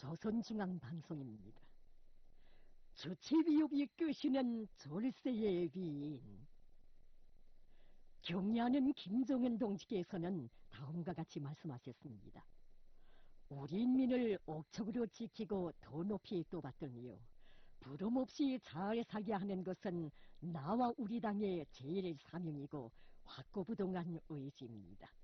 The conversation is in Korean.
조선중앙방송입니다. 주치의비읍이 끄시는 졸세의 위인. 경례하는 김종현 동지께서는 다음과 같이 말씀하셨습니다. 우리 인민을 옥적으로 지키고 더 높이 떠받들며 부름 없이 잘 살게 하는 것은 나와 우리 당의 제일 사명이고 확고부동한 의지입니다.